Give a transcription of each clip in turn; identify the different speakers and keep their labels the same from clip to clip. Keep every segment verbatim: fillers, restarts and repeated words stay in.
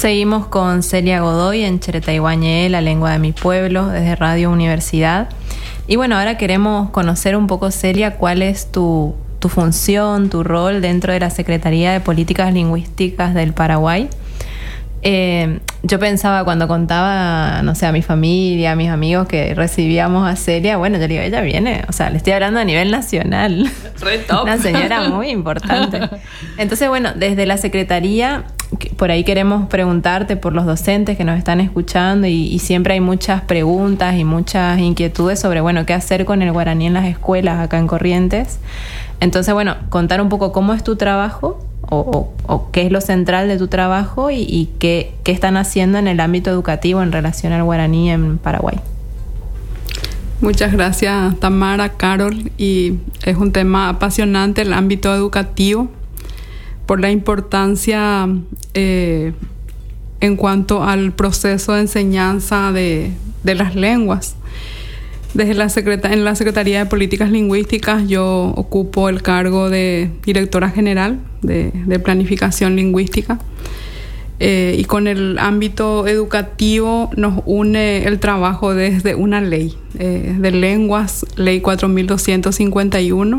Speaker 1: Seguimos con Celia Godoy en Cheretaihuañé, la lengua de mi pueblo, desde Radio Universidad. Y bueno, ahora queremos conocer un poco, Celia, cuál es tu, tu función, tu rol dentro de la Secretaría de Políticas Lingüísticas del Paraguay. Eh, yo pensaba cuando contaba, no sé, a mi familia, a mis amigos que recibíamos a Celia, bueno, yo le digo, ella viene, o sea, le estoy hablando a nivel nacional.
Speaker 2: Re top.
Speaker 1: Una señora muy importante. Entonces, bueno, desde la Secretaría, por ahí queremos preguntarte por los docentes que nos están escuchando y, y siempre hay muchas preguntas y muchas inquietudes sobre, bueno, qué hacer con el guaraní en las escuelas acá en Corrientes. Entonces, bueno, contar un poco cómo es tu trabajo o, o, o qué es lo central de tu trabajo y, y qué, qué están haciendo en el ámbito educativo en relación al guaraní en Paraguay.
Speaker 3: Muchas gracias, Tamara, Carol, y es un tema apasionante el ámbito educativo por la importancia eh, en cuanto al proceso de enseñanza de, de las lenguas. Desde la secreta- en la Secretaría de Políticas Lingüísticas yo ocupo el cargo de directora general de, de Planificación Lingüística. Eh, y con el ámbito educativo nos une el trabajo desde una ley eh, de lenguas, ley cuatro mil doscientos cincuenta y uno,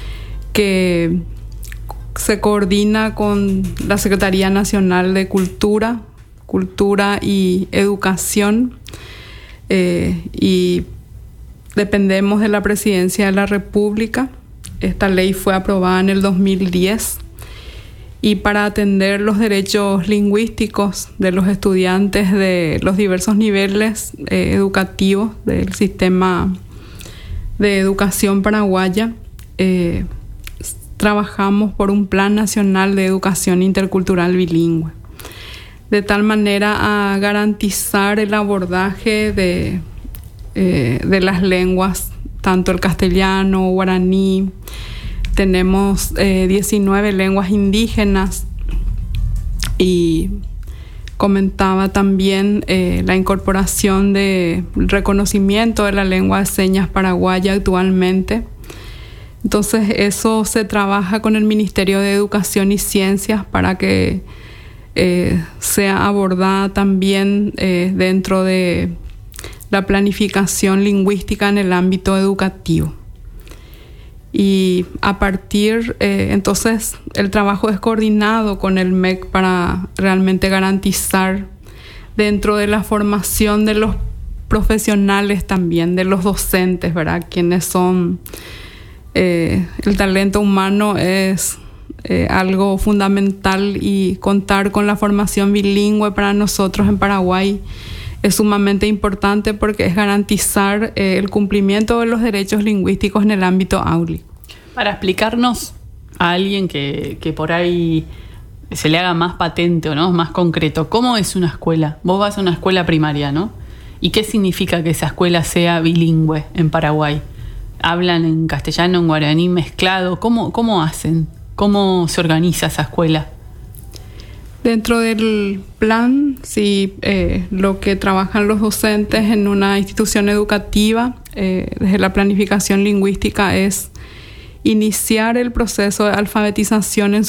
Speaker 3: que se coordina con la Secretaría Nacional de Cultura, Cultura y Educación, eh, y dependemos de la Presidencia de la República. Esta ley fue aprobada en el dos mil diez y para atender los derechos lingüísticos de los estudiantes de los diversos niveles eh, educativos del sistema de educación paraguaya, eh, trabajamos por un Plan Nacional de Educación Intercultural Bilingüe, de tal manera a garantizar el abordaje de, eh, de las lenguas, tanto el castellano, guaraní. Tenemos eh, diecinueve lenguas indígenas y comentaba también eh, la incorporación de reconocimiento de la lengua de señas paraguaya actualmente. Entonces eso se trabaja con el Ministerio de Educación y Ciencias para que eh, sea abordada también eh, dentro de la planificación lingüística en el ámbito educativo. Y a partir, eh, entonces, el trabajo es coordinado con el M E C para realmente garantizar dentro de la formación de los profesionales también, de los docentes, ¿verdad? Quienes son... Eh, el talento humano es eh, algo fundamental y contar con la formación bilingüe para nosotros en Paraguay es sumamente importante porque es garantizar eh, el cumplimiento de los derechos lingüísticos en el ámbito áulico.
Speaker 2: Para explicarnos a alguien que, que por ahí se le haga más patente o no, más concreto, ¿cómo es una escuela? Vos vas a una escuela primaria, ¿no? ¿Y qué significa que esa escuela sea bilingüe en Paraguay? ¿Hablan en castellano, en guaraní mezclado? ¿Cómo, cómo hacen? ¿Cómo se organiza esa escuela?
Speaker 3: Dentro del plan, sí, eh, lo que trabajan los docentes en una institución educativa, eh, desde la planificación lingüística, es iniciar el proceso de alfabetización en